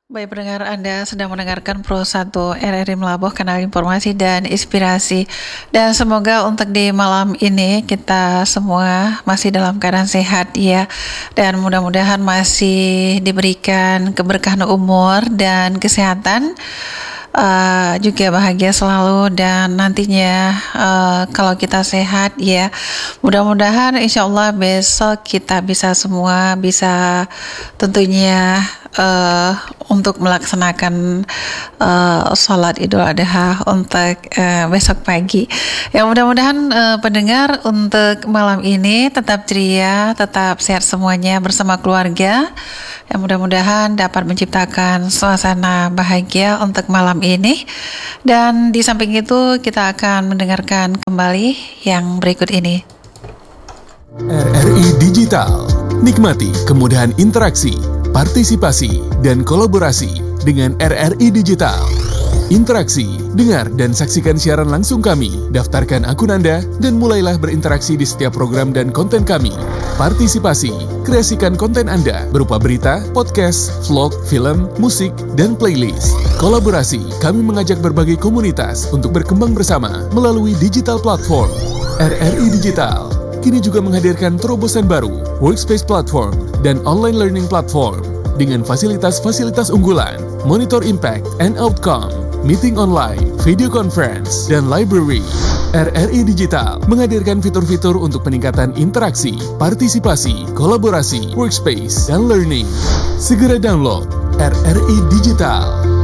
Baik pendengar, Anda sedang mendengarkan Pro 1 RRI Melabuh, kanal informasi dan inspirasi. Dan semoga untuk di malam ini kita semua masih dalam keadaan sehat ya. Dan mudah-mudahan masih diberikan keberkahan umur dan kesehatan. Juga bahagia selalu, dan nantinya kalau kita sehat ya, mudah-mudahan insya Allah besok kita bisa tentunya untuk melaksanakan sholat Idul Adha untuk besok pagi. Ya, mudah-mudahan pendengar untuk malam ini tetap ceria, tetap sehat semuanya bersama keluarga. Ya, mudah-mudahan dapat menciptakan suasana bahagia untuk malam ini. Dan di samping itu kita akan mendengarkan kembali yang berikut ini. RRI Digital. Nikmati kemudahan interaksi, partisipasi, dan kolaborasi dengan RRI Digital. Interaksi, dengar dan saksikan siaran langsung kami, daftarkan akun Anda, dan mulailah berinteraksi di setiap program dan konten kami. Partisipasi, kreasikan konten Anda berupa berita, podcast, vlog, film, musik, dan playlist. Kolaborasi, kami mengajak berbagai komunitas untuk berkembang bersama melalui digital platform. RRI Digital kini juga menghadirkan terobosan baru, workspace platform, dan online learning platform dengan fasilitas-fasilitas unggulan, monitor impact and outcome, meeting online, video conference, dan library. RRI Digital menghadirkan fitur-fitur untuk peningkatan interaksi, partisipasi, kolaborasi, workspace, dan learning. Segera download RRI Digital.